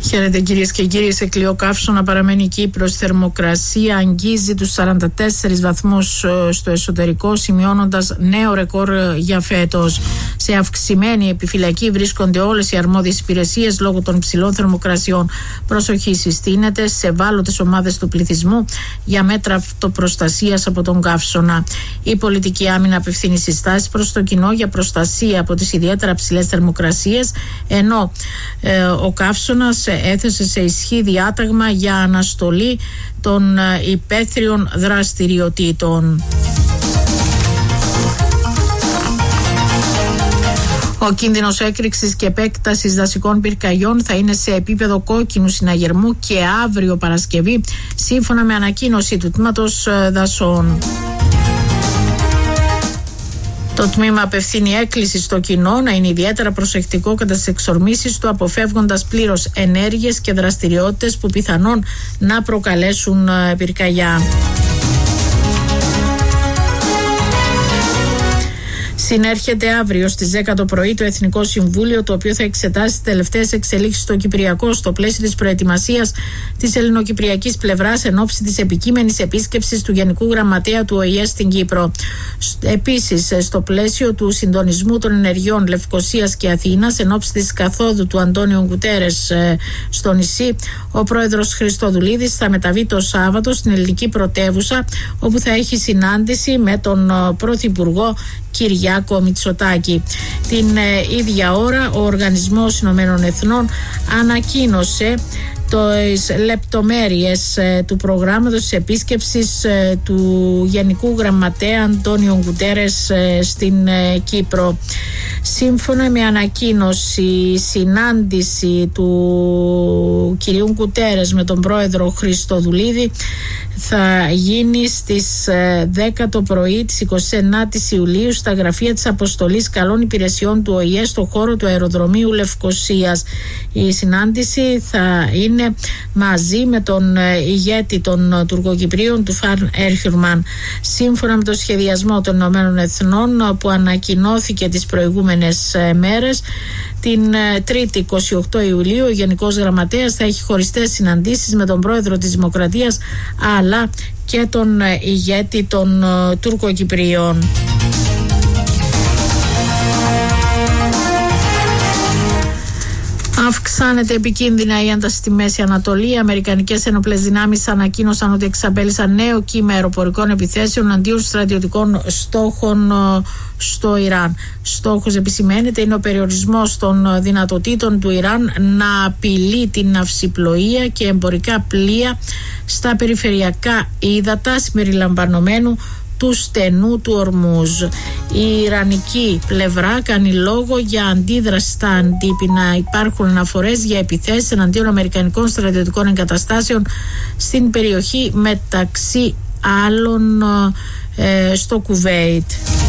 Χαίρετε κυρίες και κύριοι, σε κλειό καύσωνα παραμένει η Κύπρος. Θερμοκρασία αγγίζει τους 44 βαθμούς στο εσωτερικό, σημειώνοντας νέο ρεκόρ για φέτος. Σε αυξημένη επιφυλακή βρίσκονται όλες οι αρμόδιες υπηρεσίες λόγω των ψηλών θερμοκρασιών. Προσοχή συστήνεται σε ευάλωτες ομάδες του πληθυσμού για μέτρα αυτοπροστασίας από τον καύσωνα. Η πολιτική άμυνα απευθύνει συστάσεις προς το κοινό για προστασία από τις ιδιαίτερα ψηλές θερμοκρασίες, ενώ ο καύσωνας έθεσε σε ισχύ διάταγμα για αναστολή των υπαίθριων δραστηριοτήτων. Ο κίνδυνος έκρηξης και επέκτασης δασικών πυρκαγιών θα είναι σε επίπεδο κόκκινου συναγερμού και αύριο Παρασκευή, σύμφωνα με ανακοίνωση του Τμήματος Δασών. Το τμήμα απευθύνει έκκληση στο κοινό να είναι ιδιαίτερα προσεκτικό κατά τις εξορμήσεις του, αποφεύγοντας πλήρως ενέργειες και δραστηριότητες που πιθανόν να προκαλέσουν πυρκαγιά. Συνέρχεται αύριο στις 10 το πρωί το Εθνικό Συμβούλιο, το οποίο θα εξετάσει τις τελευταίες εξελίξεις στο Κυπριακό στο πλαίσιο της προετοιμασίας της ελληνοκυπριακής πλευράς εν ώψη της επικείμενης επίσκεψης του Γενικού Γραμματέα του ΟΗΕ στην Κύπρο. Επίσης, στο πλαίσιο του συντονισμού των ενεργειών Λευκωσίας και Αθήνας εν ώψη της καθόδου του Αντώνιο Γκουτέρες στο νησί, ο πρόεδρος Χριστοδουλίδης θα μεταβεί το Σάββατο στην ελληνική πρωτεύουσα, όπου θα έχει συνάντηση με τον Πρωθυπουργό Κυριάκο Μητσοτάκη. Την ίδια ώρα ο Οργανισμός Ηνωμένων Εθνών ανακοίνωσε τις λεπτομέρειες του προγράμματος της επίσκεψης του Γενικού Γραμματέα Αντώνιο Γκουτέρες στην Κύπρο. Σύμφωνα με ανακοίνωση, η συνάντηση του κυρίου Γκουτέρες με τον πρόεδρο Χριστοδουλίδη θα γίνει στις 10 το πρωί της 29ης Ιουλίου στα γραφεία της Αποστολής Καλών Υπηρεσιών του ΟΗΕ στο χώρο του αεροδρομίου Λευκωσίας. Η συνάντηση θα είναι μαζί με τον ηγέτη των Τουρκοκυπρίων, του Φαν Έρχιουρμαν. Σύμφωνα με το σχεδιασμό των Ηνωμένων Εθνών που ανακοινώθηκε τις προηγούμενες μέρες, την 3η 28 Ιουλίου ο Γενικός Γραμματέας θα έχει χωριστές συναντήσεις με τον πρόεδρο της Δημοκρατίας αλλά και τον ηγέτη των Τουρκοκυπρίων. Αυξάνεται επικίνδυνα η ένταση στη Μέση Ανατολή. Οι Αμερικανικές ενόπλες δυνάμεις ανακοίνωσαν ότι εξαπέλυσαν νέο κύμα αεροπορικών επιθέσεων αντίον στρατιωτικών στόχων στο Ιράν. Στόχος, επισημαίνεται, είναι ο περιορισμός των δυνατοτήτων του Ιράν να απειλεί την ναυσιπλοεία και εμπορικά πλοία στα περιφερειακά ύδατα συμπεριλαμβανομένου του στενού του Ορμούζ. Η Ιρανική πλευρά κάνει λόγο για αντίδραση στα αντίπεινα. Υπάρχουν αναφορές για επιθέσεις εναντίον αμερικανικών στρατιωτικών εγκαταστάσεων στην περιοχή, μεταξύ άλλων στο Κουβέιτ.